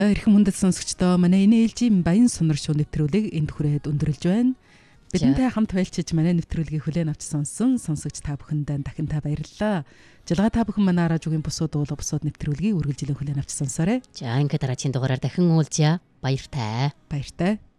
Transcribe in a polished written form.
Эрхэм хүндэт сонсогчдоо манай энэ ээлжийн баян сунар шоу нэвтрүүлэг энд хүрээд өндөрлж байна. Бидэнтэй хамт байлчиж манай нэвтрүүлгийг хүлээн авч сонсон сонсогч та бүхэндээ дахин та баярлалаа. Жилгаа та бүхэн манай радиогийн бусууд бусууд нэвтрүүлгийг үргэлжлэн хүлээн авч сонсоорой. За ингээд дараагийн дугаараар дахин уулзъя. Баяртай. Баяртай.